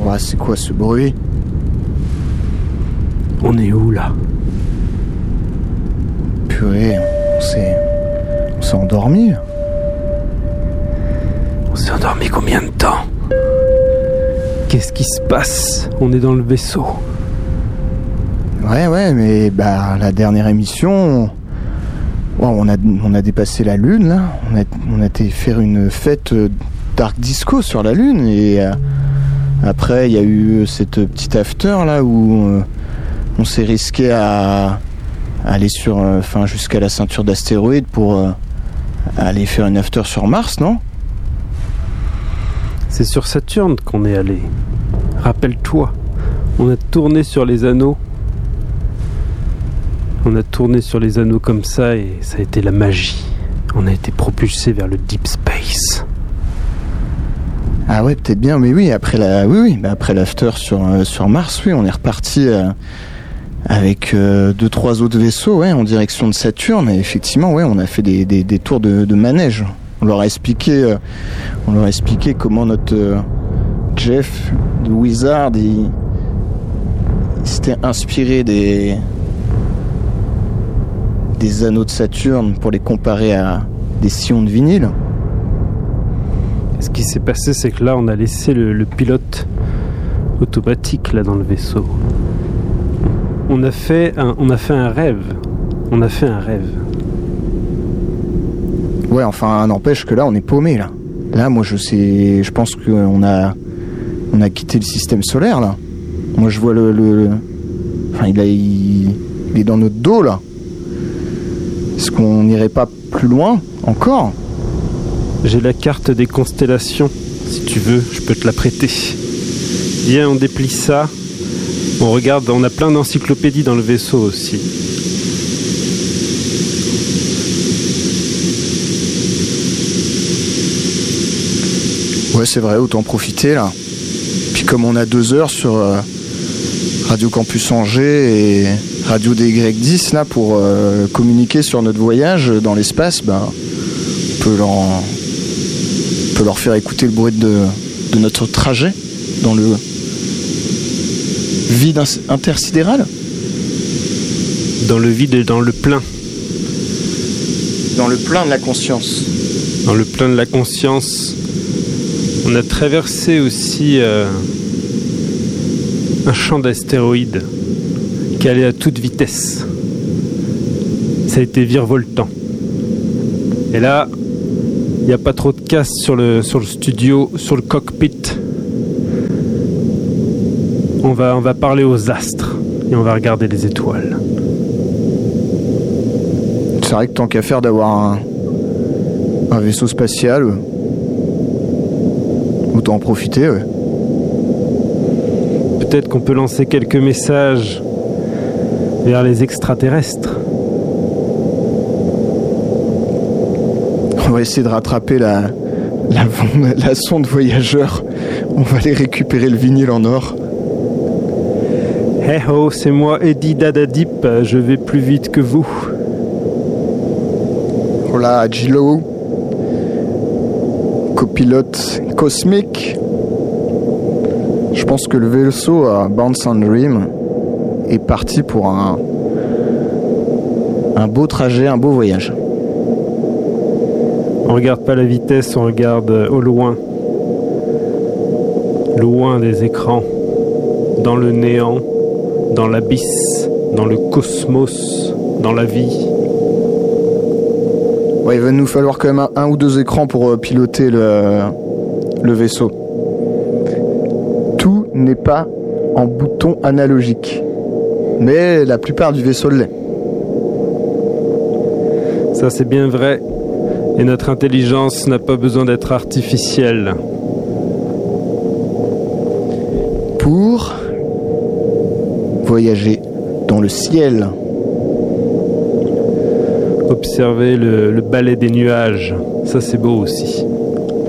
Ouais, c'est quoi ce bruit? On est où là? Purée, on s'est endormi. On s'est endormi combien de temps? Qu'est-ce qui se passe? On est dans le vaisseau. Ouais, mais la dernière émission, on a dépassé la Lune là. On a été faire une fête Dark Disco sur la Lune et après il y a eu cette petite after là où on s'est risqué à aller jusqu'à la ceinture d'astéroïdes pour aller faire une after sur Mars, non? C'est sur Saturne qu'on est allé. Rappelle-toi, on a tourné sur les anneaux. On a tourné sur les anneaux comme ça et ça a été la magie. On a été propulsé vers le deep space. Ah ouais, peut-être bien, mais oui, après l'after sur Mars, oui, on est reparti avec 2-3 autres vaisseaux, ouais, en direction de Saturne. Et effectivement, ouais, on a fait des tours de manège. On leur a expliqué comment notre Jeff de Wizard, il s'était inspiré des anneaux de Saturne pour les comparer à des sillons de vinyle. Ce qui s'est passé, c'est que là, on a laissé le pilote automatique là dans le vaisseau. On a fait un rêve. Ouais, enfin, n'empêche que là, on est paumé, là. Là, moi, je pense qu'on a quitté le système solaire, là. Moi, je vois enfin, il est dans notre dos, là. Est-ce qu'on n'irait pas plus loin, encore? J'ai la carte des constellations. Si tu veux, je peux te la prêter. Viens, on déplie ça. On regarde, on a plein d'encyclopédies dans le vaisseau aussi. Ouais, c'est vrai, autant profiter là. Puis comme on a 2 heures sur Radio Campus Angers et Radio DY10 là pour communiquer sur notre voyage dans l'espace, on peut leur faire écouter le bruit de notre trajet dans le vide intersidéral. Dans le vide et dans le plein. Dans le plein de la conscience. Dans le plein de la conscience. On a traversé aussi un champ d'astéroïdes qui allait à toute vitesse. Ça a été virevoltant. Et là, il n'y a pas trop de casse sur le studio, sur le cockpit. On va parler aux astres et on va regarder les étoiles. C'est vrai que tant qu'à faire d'avoir un vaisseau spatial, autant en profiter, ouais. Peut-être qu'on peut lancer quelques messages vers les extraterrestres. On va essayer de rattraper la sonde voyageur. On va aller récupérer le vinyle en or. Hey ho, c'est moi Eddie Dadadip, je vais plus vite que vous. Hola, Gilo. Copilote cosmique. Je pense que le vaisseau à Bounce and Dream est parti pour un beau trajet, un beau voyage. On regarde pas la vitesse, on regarde au loin. Loin des écrans, dans le néant, dans l'abysse, dans le cosmos, dans la vie. Ouais, il va nous falloir quand même un ou 2 écrans pour piloter le vaisseau. Tout n'est pas en bouton analogique, mais la plupart du vaisseau l'est. Ça, c'est bien vrai. Et notre intelligence n'a pas besoin d'être artificielle. Pour voyager dans le ciel. Observer le balai des nuages, ça c'est beau aussi.